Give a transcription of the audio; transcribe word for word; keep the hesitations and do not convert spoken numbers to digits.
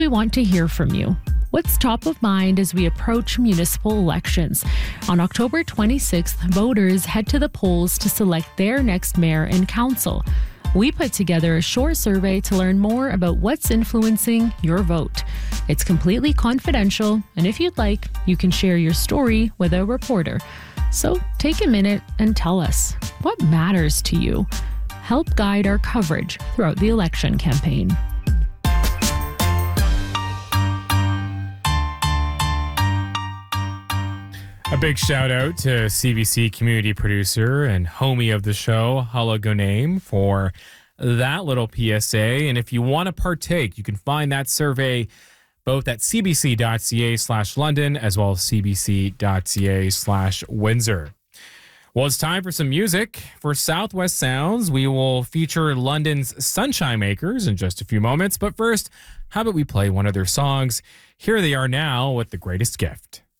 We want to hear from you. What's top of mind as we approach municipal elections? On October twenty-sixth, voters head to the polls to select their next mayor and council. We put together a short survey to learn more about what's influencing your vote. It's completely confidential, and if you'd like, you can share your story with a reporter. So take a minute and tell us what matters to you. Help guide our coverage throughout the election campaign. A big shout out to C B C community producer and homie of the show, Hala Gonaim, for that little P S A. And if you want to partake, you can find that survey both at cbc.ca slash London as well as cbc.ca slash Windsor. Well, it's time for some music. For Southwest Sounds, we will feature London's Sunshine Makers in just a few moments. But first, how about we play one of their songs? Here they are now with The Greatest Gift.